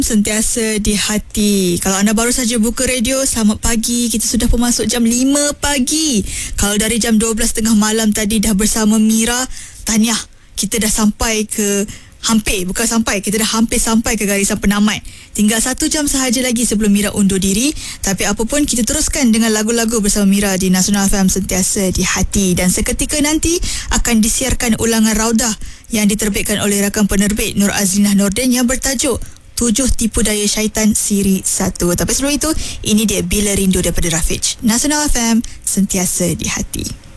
Sentiasa di hati. Kalau anda baru saja buka radio, selamat pagi. Kita sudah pun masuk jam 5 pagi. Kalau dari jam 12.30 malam tadi dah bersama Mira, tahniah. Kita dah sampai ke kita dah hampir sampai ke garisan penamat. Tinggal 1 jam sahaja lagi sebelum Mira undur diri. Tapi apa pun, kita teruskan dengan lagu-lagu bersama Mira di Nasional FM Sentiasa di Hati. Dan seketika nanti akan disiarkan ulangan Raudah yang diterbitkan oleh rakan penerbit Nur Azlinah Nordin yang bertajuk 7 Tipu Daya Syaitan Siri 1. Tapi sebelum itu, ini dia Bila Rindu daripada Rafiq. Nasional FM Sentiasa di Hati.